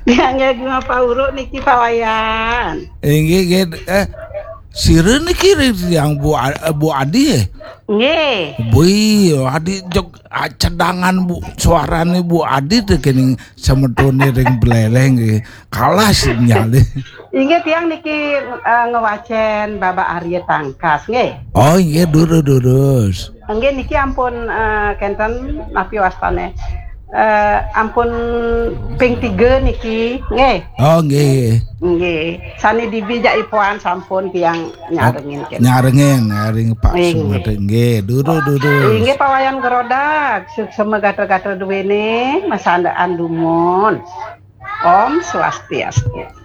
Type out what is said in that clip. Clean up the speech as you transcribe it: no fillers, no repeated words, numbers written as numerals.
Yang gimana Pak Uru niki pawayan. Inggih sireun niki yang Bu Adi ya. Nggih. Bui Adi jog cadangan Bu suarane Bu Adi teh geuning sametone ring beleleng kalah sinyal. Inggih tiang niki ngewacen Bapak Arya Tangkas nggih. Oh nggih durus. Nggih niki ampun kenten napi wastane. Ampun ping 3 niki nggih. Oh nggih. Nggih. Sani dibijak ipoan sampun tiang nyarengin kene. Nyaring Pak Sumade nggih durus. Nggih pawayan gerodak suksema gatel-gatel duwene masandaan dumun. Om Swastiastu.